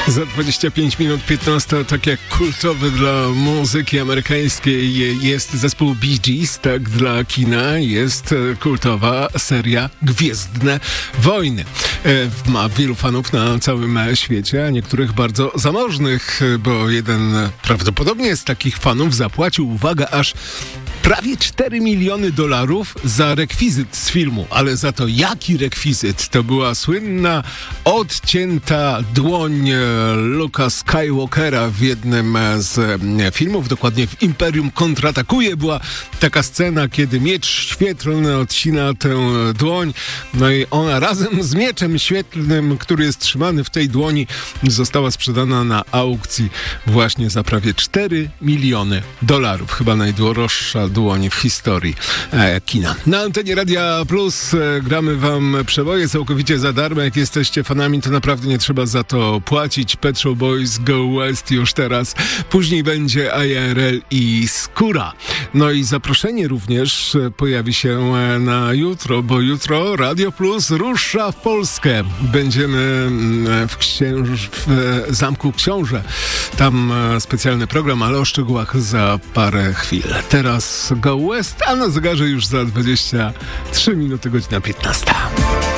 Za 25 minut 15, tak jak kultowy dla muzyki amerykańskiej jest zespół Bee Gees, tak dla kina jest kultowa seria Gwiezdne Wojny. Ma wielu fanów na całym świecie, a niektórych bardzo zamożnych, bo jeden prawdopodobnie z takich fanów zapłacił, uwaga, aż prawie $4 miliony za rekwizyt z filmu. Ale za to jaki rekwizyt? To była słynna, odcięta dłoń Luke'a Skywalkera w jednym z filmów, dokładnie w Imperium kontratakuje. Była taka scena, kiedy miecz świetlny odcina tę dłoń, no i ona razem z mieczem świetlnym, który jest trzymany w tej dłoni, została sprzedana na aukcji właśnie za prawie $4 miliony. Chyba najdroższa dłoń w historii kina. Na antenie Radia Plus gramy wam przeboje całkowicie za darmo. Jak jesteście fanami, to naprawdę nie trzeba za to płacić. Pet Shop Boys, Go West już teraz. Później będzie IRL i Skóra. No i zaproszenie również pojawi się na jutro, bo jutro Radio Plus rusza w Polskę. Będziemy w Zamku Książę. Tam specjalny program, ale o szczegółach za parę chwil. Teraz Go West, a na zegarze już za 23 minuty, godzina 15.